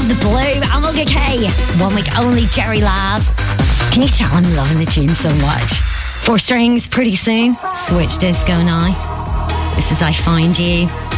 the Blue, Amilga K. 1 week only, Jerry Lav. Can you tell I'm loving the tune so much? 4 strings, pretty soon. Switch disco now. This is I Find You.